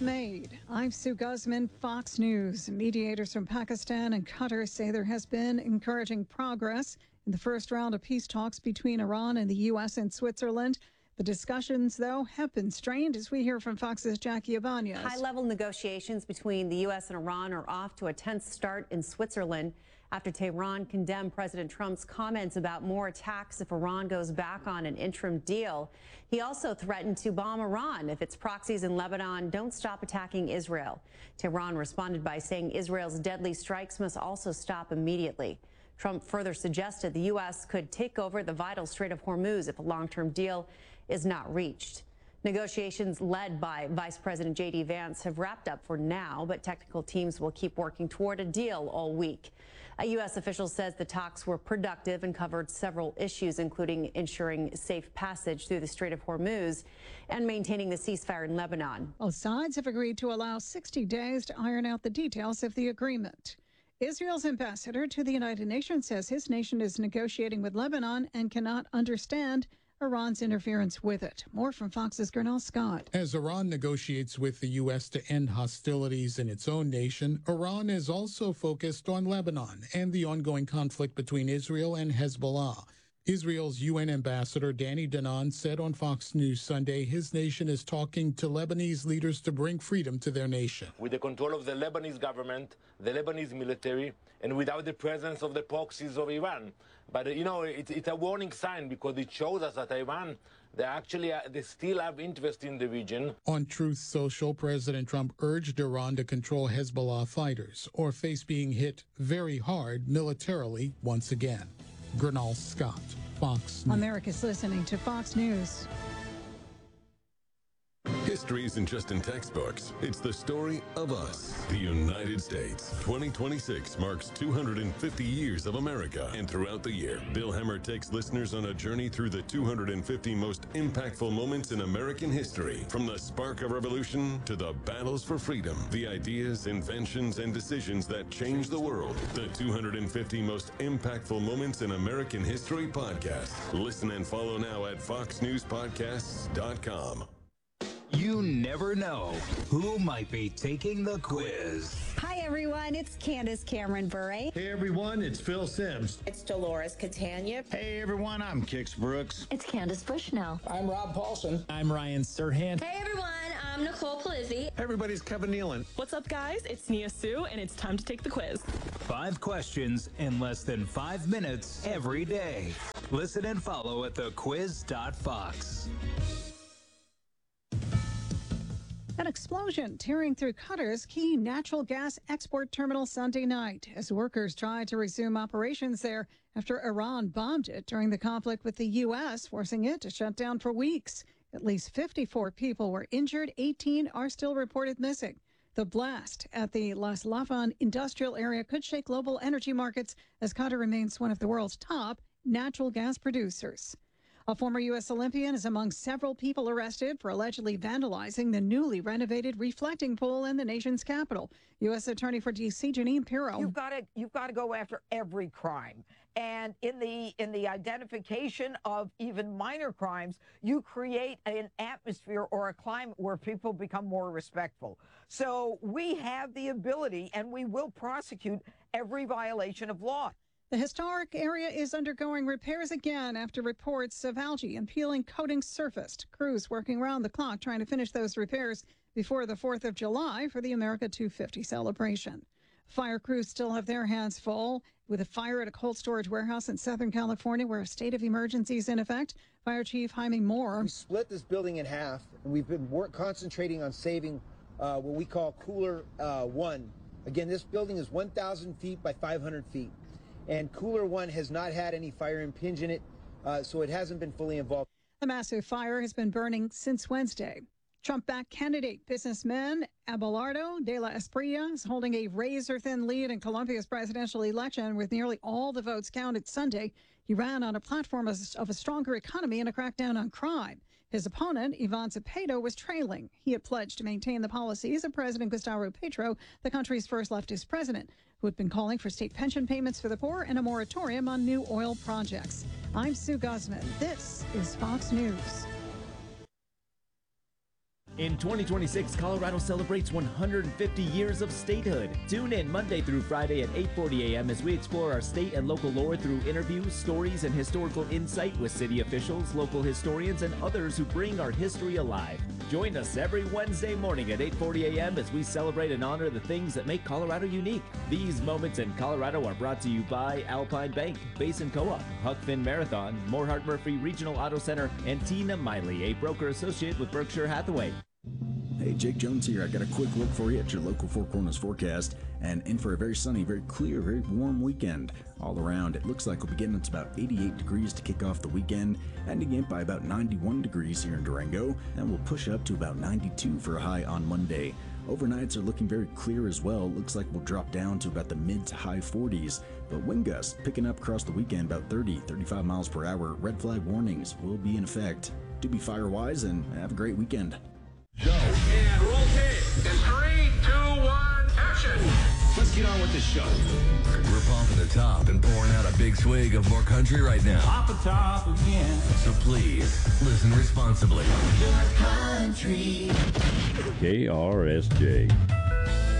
made. I'm Sue Guzman, Fox News. Mediators from Pakistan and Qatar say there has been encouraging progress in the first round of peace talks between Iran and the U.S. and Switzerland. The discussions, though, have been strained, as we hear from Fox's Jackie Ibanez. High-level negotiations between the U.S. and Iran are off to a tense start in Switzerland after Tehran condemned President Trump's comments about more attacks if Iran goes back on an interim deal. He also threatened to bomb Iran if its proxies in Lebanon don't stop attacking Israel. Tehran responded by saying Israel's deadly strikes must also stop immediately. Trump further suggested the U.S. could take over the vital Strait of Hormuz if a long-term deal is not reached. Negotiations led by Vice President J.D. Vance have wrapped up for now, but technical teams will keep working toward a deal all week. A U.S. official says the talks were productive and covered several issues, including ensuring safe passage through the Strait of Hormuz and maintaining the ceasefire in Lebanon. Both sides have agreed to allow 60 days to iron out the details of the agreement. Israel's ambassador to the United Nations says his nation is negotiating with Lebanon and cannot understand Iran's interference with it. More from Fox's Gernal Scott. As Iran negotiates with the U.S. to end hostilities in its own nation, Iran is also focused on Lebanon and the ongoing conflict between Israel and Hezbollah. Israel's UN ambassador Danny Danon said on Fox News Sunday his nation is talking to Lebanese leaders to bring freedom to their nation. With the control of the Lebanese government, the Lebanese military, and without the presence of the proxies of Iran. But, you know, it's a warning sign because it shows us that Iran, they still have interest in the region. On Truth Social, President Trump urged Iran to control Hezbollah fighters or face being hit very hard militarily once again. Gernal Scott, Fox News. America's listening to Fox News. History isn't just in textbooks. It's the story of us, the United States. 2026 marks 250 years of America. And throughout the year, Bill Hemmer takes listeners on a journey through the 250 most impactful moments in American history. From the spark of revolution to the battles for freedom, the ideas, inventions, and decisions that changed the world. The 250 most impactful moments in American history podcast. Listen and follow now at foxnewspodcasts.com. You never know who might be taking the quiz. Hi, everyone. It's Candace Cameron Bure. Hey, everyone. It's Phil Sims. It's Dolores Catania. Hey, everyone. I'm Kix Brooks. It's Candace Bushnell. I'm Rob Paulson. I'm Ryan Serhant. Hey, everyone. I'm Nicole Polizzi. Hey, everybody. It's Kevin Nealon. What's up, guys? It's Nia Sue, and it's time to take the quiz. 5 questions in less than 5 minutes every day. Listen and follow at thequiz.fox. An explosion tearing through Qatar's key natural gas export terminal Sunday night as workers tried to resume operations there after Iran bombed it during the conflict with the U.S., forcing it to shut down for weeks. At least 54 people were injured. 18 are still reported missing. The blast at the Las Laffan industrial area could shake global energy markets as Qatar remains one of the world's top natural gas producers. A former U.S. Olympian is among several people arrested for allegedly vandalizing the newly renovated reflecting pool in the nation's capital. U.S. Attorney for D.C. Janine Pirro. You've got to go after every crime. And in the identification of even minor crimes, you create an atmosphere or a climate where people become more respectful. So we have the ability, and we will prosecute every violation of law. The historic area is undergoing repairs again after reports of algae and peeling coatings surfaced. Crews working around the clock trying to finish those repairs before the 4th of July for the America 250 celebration. Fire crews still have their hands full with a fire at a cold storage warehouse in Southern California where a state of emergency is in effect. Fire Chief Jaime Moore. We split this building in half, and we've been concentrating on saving what we call Cooler 1. Again, this building is 1,000 feet by 500 feet. And Cooler 1 has not had any fire impinge in it, so it hasn't been fully involved. The massive fire has been burning since Wednesday. Trump-backed candidate businessman Abelardo de la Espriella is holding a razor-thin lead in Colombia's presidential election with nearly all the votes counted Sunday. He ran on a platform of a stronger economy and a crackdown on crime. His opponent, Ivan Cepeda, was trailing. He had pledged to maintain the policies of President Gustavo Petro, the country's first leftist president, who had been calling for state pension payments for the poor and a moratorium on new oil projects. I'm Sue Guzman. This is Fox News. In 2026, Colorado celebrates 150 years of statehood. Tune in Monday through Friday at 8:40 a.m. as we explore our state and local lore through interviews, stories, and historical insight with city officials, local historians, and others who bring our history alive. Join us every Wednesday morning at 8:40 a.m. as we celebrate and honor the things that make Colorado unique. These moments in Colorado are brought to you by Alpine Bank, Basin Co-op, Huck Finn Marathon, Morehart Murphy Regional Auto Center, and Tina Miley, a broker associate with Berkshire Hathaway. Hey, Jake Jones here. I got a quick look for you at your local Four Corners forecast, and in for a very sunny, very clear, very warm weekend. All around, it looks like we'll be getting to about 88 degrees to kick off the weekend, ending it by about 91 degrees here in Durango, and we'll push up to about 92 for a high on Monday. Overnights are looking very clear as well. Looks like we'll drop down to about the mid to high 40s, but wind gusts picking up across the weekend about 30-35 miles per hour. Red flag warnings will be in effect. Do be fire-wise and have a great weekend. Go and rotate in 3, 2, 1, action! Let's get on with the show. We're pumping the top and pouring out a big swig of more country right now. Pop the top again. So please, listen responsibly. Country. KRSJ.